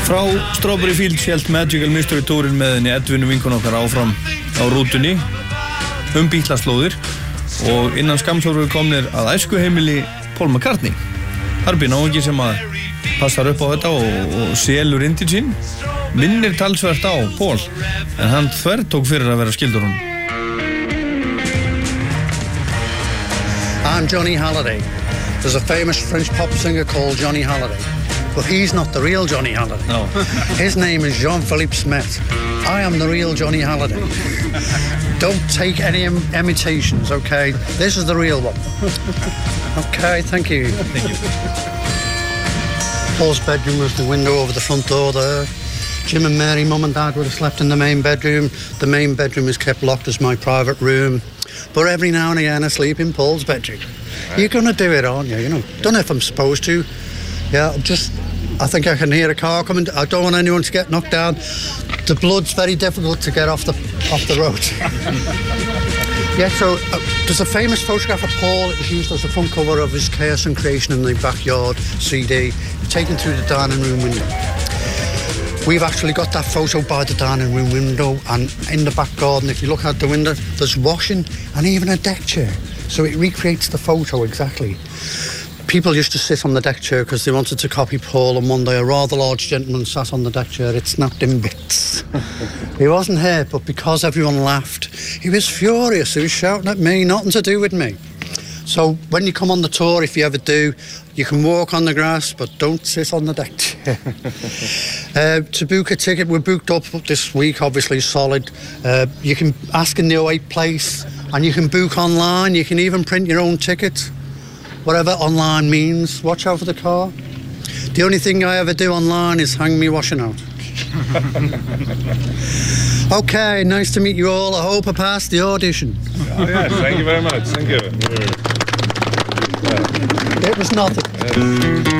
Frá Strawberry Fields hélt Magical Mystery Tourin með henni Edvinu vinkun okkar áfram á rútunni Bítlaslóðir og innan skamms voru við komnir að æskuheimili Paul McCartney. Harbi náungi sem að passar upp á þetta og selur inn til sín. Minnir talsvert á Paul, en hann þvertók fyrir að vera skildur hún. I'm Johnny Halliday. There's a famous French pop singer called Johnny Halliday. But he's not the real Johnny Halliday. No. His name is Jean-Philippe Smet. I am the real Johnny Halliday. Don't take any imitations, okay? This is the real one. Okay, thank you. Thank you. Paul's bedroom was the window over the front door there. Jim and Mary, Mum and Dad would have slept in the main bedroom. The main bedroom is kept locked as my private room. But every now and again I sleep in Paul's bedroom. You're gonna do it, aren't you? You know, don't know if I'm supposed to. Yeah, I think I can hear a car coming. I don't want anyone to get knocked down. The blood's very difficult to get off the road. Yeah, so there's a famous photograph of Paul. It was used as the front cover of his Chaos and Creation in the Backyard CD, taken through the dining room window. We've actually got that photo by the dining room window, and in the back garden, if you look out the window, there's washing and even a deck chair. So it recreates the photo exactly. People used to sit on the deck chair because they wanted to copy Paul, and one day a rather large gentleman sat on the deck chair. It snapped in bits. He wasn't hurt, but because everyone laughed, he was furious. He was shouting at me, nothing to do with me. So when you come on the tour, if you ever do, you can walk on the grass, but don't sit on the deck chair. To book a ticket, we're booked up this week, obviously solid. You can ask in the 08 place, and you can book online. You can even print your own ticket. Whatever online means, watch out for the car. The only thing I ever do online is hang me washing out. Okay, nice to meet you all. I hope I passed the audition. Oh, yes, thank you very much. Thank you. It was nothing.